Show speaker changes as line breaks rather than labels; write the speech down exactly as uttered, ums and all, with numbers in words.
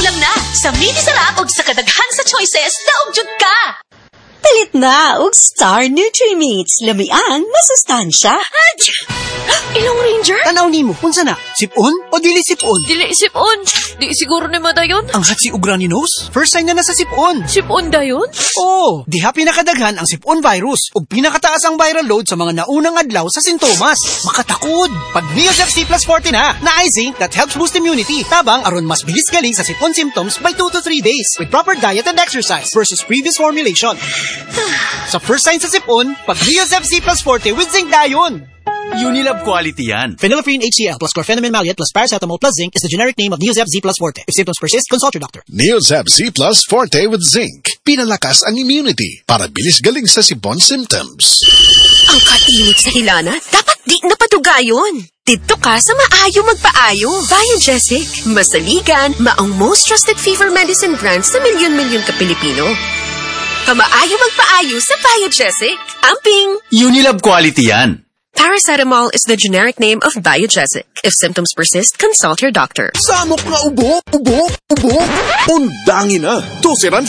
kulang na. Sa mini sarap og sa kadaghan sa choices, daog jud ka.
Palit na og Star Nutri-Meats. Lamiang masustansya.
Ilong Ranger?
Tanaw nimo, unsa na? Sipon o dili sipon?
Dili sipon. Di siguro ni madayon.
Ang hatsi ug runny nose? First sign na nasa sipon.
Sipon dayon?
Oo, diha pinakadaghan ang sipon virus ug pinakataas ang viral load sa mga naunang adlaw sa sintomas. Makatakod. Pag Neosep C plus forty na, na zinc that helps boost immunity. Tabang aron mas bilis galing sa sipon symptoms by two to three days with proper diet and exercise versus previous formulation. Sa first sign sa sipon, pag Neosep C plus forty with zinc dayon.
Unilab quality yan.
Phenylephrine H C L plus chlorpheniramine maleate plus paracetamol plus zinc is the generic name of Neosep Z plus Forte. If symptoms persist, consult your doctor.
Neosep Z plus Forte with zinc. Pinalakas ang immunity para bilis galing sa sipon symptoms.
Ang kainit sa hilana, dapat di napatugayon. Dito ka sa maayo magpaayo. Biogesic, masaligan, maong most trusted fever medicine brand sa milyon-milyon ka Pilipino. Kamaayo magpaayo sa Biogesic. Amping!
Unilab quality yan.
Paracetamol is the generic name of Biogesic. If symptoms persist, consult your doctor.
Samok nga ubo, ubo, ubo. Undangin na. Tusiran